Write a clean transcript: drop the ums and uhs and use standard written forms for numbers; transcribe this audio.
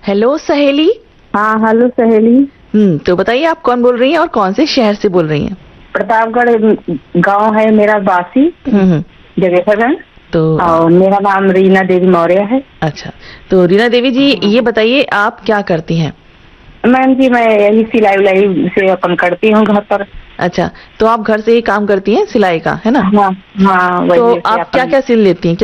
Hello सहेली। हाँ, hello सहेली। तो बताइए आप कौन बोल रही हैं और कौन से शहर से बोल रही हैं? प्रतापगढ़ गांव है मेरा, बासी हम्म। जगेसरगंज। तो और मेरा नाम रीना देवी मौर्य है। अच्छा, तो रीना देवी जी ये बताइए आप क्या करती हैं? मैम जी, मैं यही सिलाई उलाई से अपन करती हूँ घर पर। अच्छा, तो आप घर से ही काम करती हैं सिलाई का, है ना? हाँ हाँ, तो वही से आप क्या अपन। क्या सिल लेती हैं?